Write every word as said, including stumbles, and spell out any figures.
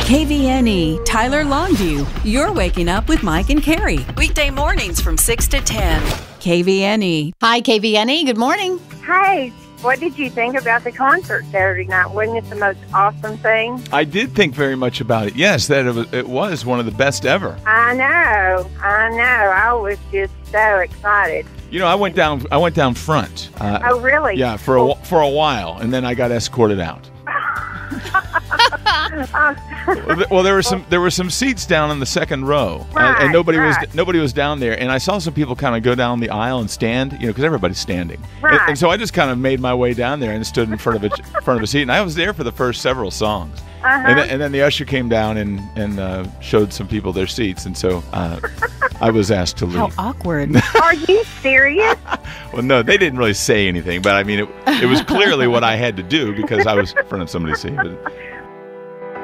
K V N E, Tyler Longview. You're waking up with Mike and Carrie. Weekday mornings from six to ten. K V N E. Hi, K V N E. Good morning. Hey, what did you think about the concert Saturday night? Wasn't it the most awesome thing? I did think very much about it. Yes, that it was, it was one of the best ever. I know. I know. I was just so excited. You know, I went down. I went down front. Uh, Oh, really? Yeah, for a wh- for a while, and then I got escorted out. Well, th- well, there were some there were some seats down in the second row, and, Right, and nobody right. was nobody was down there. And I saw some people kind of go down the aisle and stand, you know, because everybody's standing. And, Right. and so I just kind of made my way down there and stood in front of a front of a seat, and I was there for the first several songs. Uh-huh. And, then, and then the usher came down and and uh, showed some people their seats, and so uh, I was asked to leave. How awkward. Are you serious? Well, no, they didn't really say anything, but I mean, it, it was clearly what I had to do because I was in front of somebody's seat. But